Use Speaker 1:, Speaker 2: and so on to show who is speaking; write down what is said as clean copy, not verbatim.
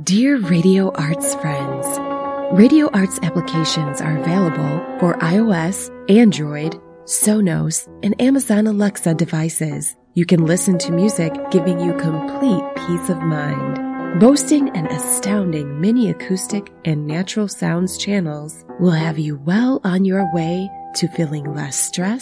Speaker 1: Dear Radio Arts friends, Radio Arts applications are available for iOS, Android, Sonos, and Amazon Alexa devices. You can listen to music giving you complete peace of mind. Boasting an astounding mini acoustic and natural sounds channels will have you well on your way to feeling less stressed